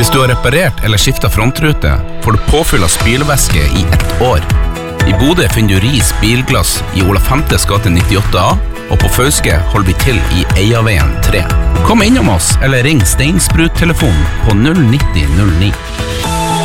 Hvis du har reparert eller skiftet frontrute, får du påfyll av spylevæske i 1 år. I Bodø finner du Ris Bilglass i Ola Femtes gate 98A, og på Fauske holder vi til i Eiaveien 3. Kom innom oss, eller ring Steinsprut-telefonen på 09009.